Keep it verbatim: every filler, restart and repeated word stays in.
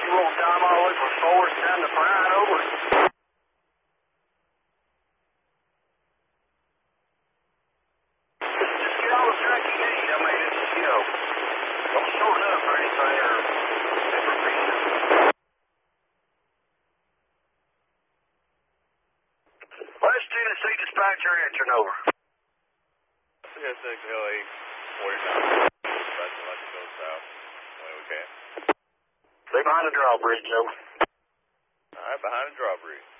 you won't time all over forward, it's time to fly it over. Just get all the track you need. I mean, it's, you know, don't shorten up or anything or different pieces. West Tennessee dispatcher answering over. C S six L A forty-nine. Dispatching like to go south. Way we can. Stay behind the drawbridge, over. Alright, behind the drawbridge.